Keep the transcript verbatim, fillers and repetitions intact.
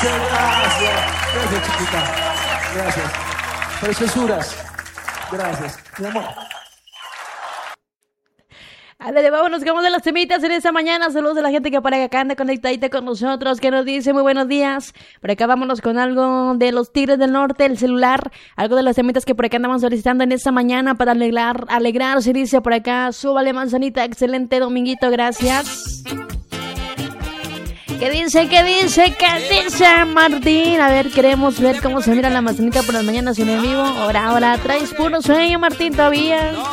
Gracias, gracias. Gracias, chiquita. Gracias. Preciosuras. Gracias. Mi amor. Dale, vámonos, vamos de las temitas en esta mañana. Saludos a la gente que por acá anda conectadita con nosotros, que nos dice muy buenos días. Por acá vámonos con algo de los Tigres del Norte, el celular. Algo de las temitas que por acá andamos solicitando en esta mañana para alegrar, alegrarse, dice por acá. Súbale, manzanita, excelente dominguito, gracias. ¿Qué dice, qué dice, qué dice Martín? A ver, queremos ver cómo se mira la manzanita por las mañanas en el vivo. Ahora, ahora, traes puro sueño, Martín, todavía.